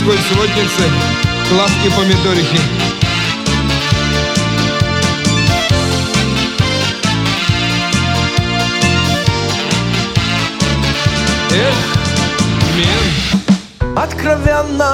Сегодняцы классные помидорихи. Эх, мен. Откровенно,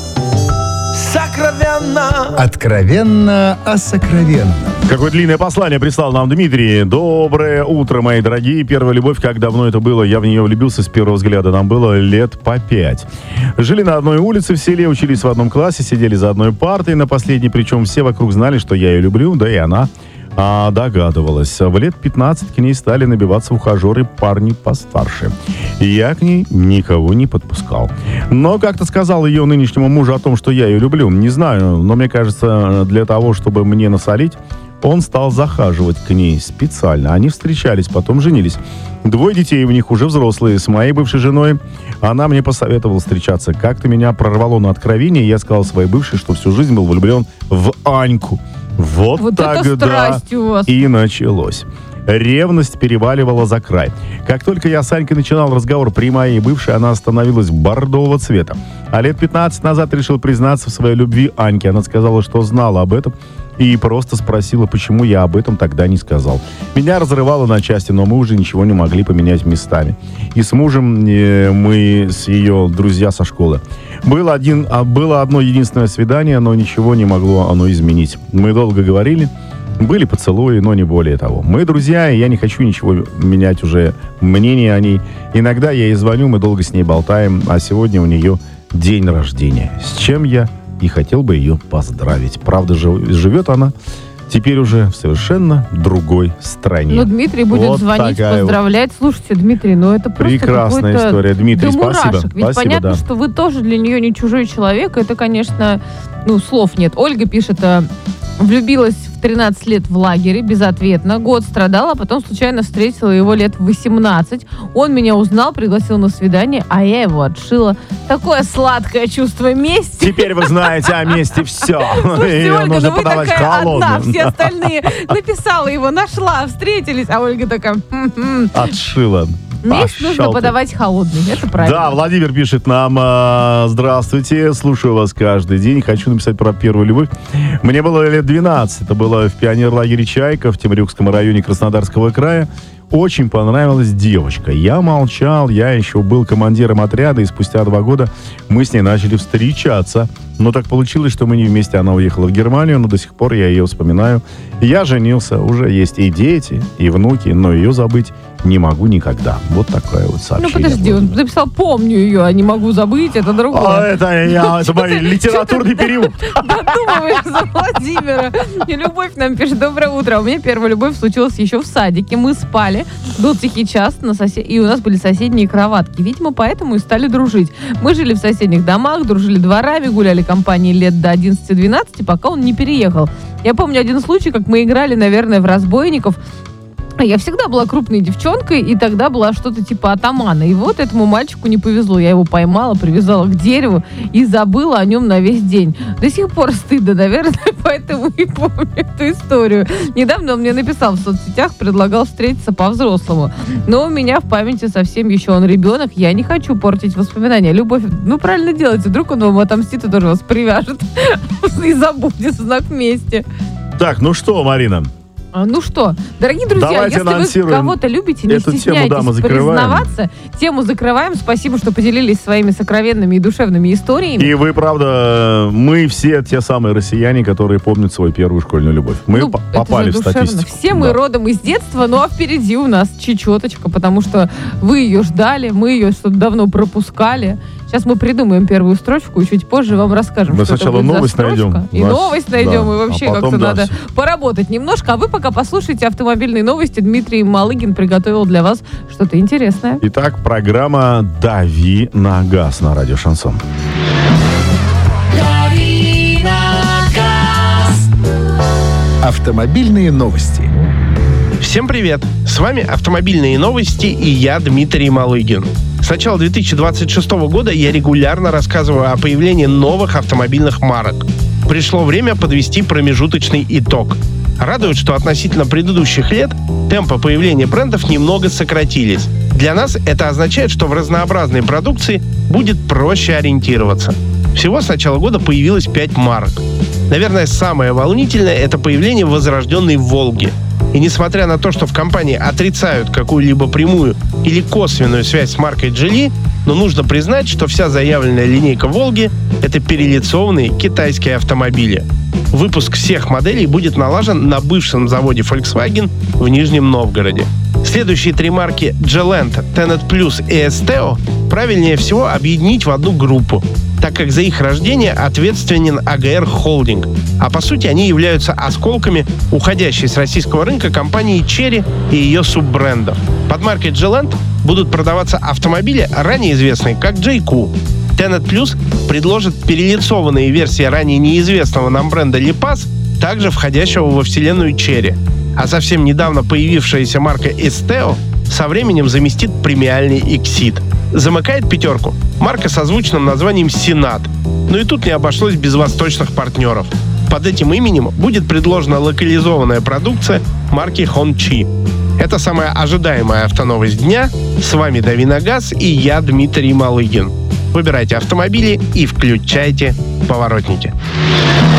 сокровенно. Откровенно о сокровенном. Какое длинное послание прислал нам Дмитрий. Доброе утро, мои дорогие. Первая любовь, как давно это было? Я в нее влюбился с первого взгляда. Нам было лет по 5. Жили на одной улице в селе, учились в одном классе, сидели за одной партой на последней. Причем все вокруг знали, что я ее люблю, да и она догадывалась. В лет 15 к ней стали набиваться ухажеры парни постарше. Я к ней никого не подпускал. Но как-то сказал ее нынешнему мужу о том, что я ее люблю. Не знаю, но мне кажется, для того, чтобы мне насолить, он стал захаживать к ней специально. Они встречались, потом женились. 2 детей у них уже взрослые. С моей бывшей женой она мне посоветовала встречаться. Как-то меня прорвало на откровение, и я сказал своей бывшей, что всю жизнь был влюблен в Аньку. Вот тогда и началось. Ревность переваливала за край. Как только я с Анькой начинал разговор при моей бывшей, она становилась бордового цвета. А лет 15 назад решил признаться в своей любви Аньке. Она сказала, что знала об этом, и просто спросила, почему я об этом тогда не сказал. Меня разрывало на части, но мы уже ничего не могли поменять местами. И с мужем мы с ее друзья со школы. Было одно единственное свидание, но ничего не могло оно изменить. Мы долго говорили, были поцелуи, но не более того. Мы друзья, и я не хочу ничего менять уже мнение о ней. Иногда я ей звоню, мы долго с ней болтаем, а сегодня у нее день рождения, с чем я и хотел бы ее поздравить. Правда, живет она теперь уже в совершенно другой стране. Ну, Дмитрий будет вот звонить, поздравлять. Слушайте, Дмитрий, это просто прекрасная история. Дмитрий, спасибо. Ведь спасибо, понятно, да. что вы тоже для нее не чужой человек. Это, конечно, слов нет. Ольга пишет, влюбилась в 13 лет в лагере, безответно. Год страдала, а потом случайно встретила его лет в 18. Он меня узнал, пригласил на свидание, а я его отшила. Такое сладкое чувство мести. Теперь вы знаете о месте все. Слушайте, Ее Ольга, нужно вы подавать такая холодным. одна, все остальные. Написала его, нашла, встретились, а Ольга такая... Отшила. Месть нужно подавать холодный, это правильно. Да, Владимир пишет нам: здравствуйте, слушаю вас каждый день. Хочу написать про первую любовь. Мне было лет 12. Это было в пионерлагере «Чайка» в Темрюкском районе Краснодарского края. Очень понравилась девочка. Я молчал, я еще был командиром отряда, и спустя 2 года мы с ней начали встречаться. Но так получилось, что мы не вместе. Она уехала в Германию, но до сих пор я ее вспоминаю. Я женился, уже есть и дети, и внуки, но ее забыть не могу никогда. Вот такое вот сообщение. Подожди, он написал «помню ее», а «не могу забыть», это другое. Это мой литературный период. Додумываешь за Владимира. И Любовь нам пишет: доброе утро. У меня первая любовь случилась еще в садике. Мы спали, был тихий час, и у нас были соседние кроватки. Видимо, поэтому и стали дружить. Мы жили в соседних домах, дружили дворами, гуляли компанией лет до 11-12, пока он не переехал. Я помню один случай, как мы играли, наверное, в разбойников. Я всегда была крупной девчонкой, и тогда была что-то типа атамана. И вот этому мальчику не повезло. Я его поймала, привязала к дереву и забыла о нем на весь день. До сих пор стыдно, наверное, поэтому и помню эту историю. Недавно он мне написал в соцсетях, предлагал встретиться по-взрослому. Но у меня в памяти совсем еще он ребенок. Я не хочу портить воспоминания. Любовь, правильно делайте. Вдруг он вам отомстит и тоже вас привяжет и забудет в знак мести. Так, ну что, Марина? Ну что, дорогие друзья, давайте если вы кого-то любите, не стесняйтесь признаваться. Тему закрываем. Спасибо, что поделились своими сокровенными и душевными историями. И вы, правда, мы все те самые россияне, которые помнят свою первую школьную любовь. Мы попали в статистику. Все мы родом из детства, а впереди у нас чечеточка, потому что вы ее ждали, мы ее что-то давно пропускали. Сейчас мы придумаем первую строчку и чуть позже вам расскажем, мы что сначала это будет новость за строчка. найдем. И новость найдем, и вообще потом, как-то надо поработать немножко. А вы пока послушайте автомобильные новости. Дмитрий Малыгин приготовил для вас что-то интересное. Итак, программа «Дави на газ» на радио «Шансон». Дави на газ. Автомобильные новости. Всем привет! С вами автомобильные новости и я, Дмитрий Малыгин. С начала 2026 года я регулярно рассказываю о появлении новых автомобильных марок. Пришло время подвести промежуточный итог. Радует, что относительно предыдущих лет темпы появления брендов немного сократились. Для нас это означает, что в разнообразной продукции будет проще ориентироваться. Всего с начала года появилось 5 марок. Наверное, самое волнительное – это появление возрожденной «Волги». И несмотря на то, что в компании отрицают какую-либо прямую или косвенную связь с маркой Geely, но нужно признать, что вся заявленная линейка «Волги» — это перелицованные китайские автомобили. Выпуск всех моделей будет налажен на бывшем заводе Volkswagen в Нижнем Новгороде. Следующие 3 марки Geland, Tenet Plus и Esteo правильнее всего объединить в одну группу, так как за их рождение ответственен АГР Холдинг, а по сути они являются осколками уходящей с российского рынка компании Chery и ее суббрендов. Под маркой Geland будут продаваться автомобили, ранее известные как JQ. Tenet Plus предложит перелицованные версии ранее неизвестного нам бренда Lipace, также входящего во вселенную Chery. А совсем недавно появившаяся марка Esteo со временем заместит премиальный Exit. Замыкает пятерку марка со звучным названием Senat. Но и тут не обошлось без восточных партнеров. Под этим именем будет предложена локализованная продукция марки Hongqi. Это самая ожидаемая автоновость дня. С вами Дави на газ и я, Дмитрий Малыгин. Выбирайте автомобили и включайте поворотники.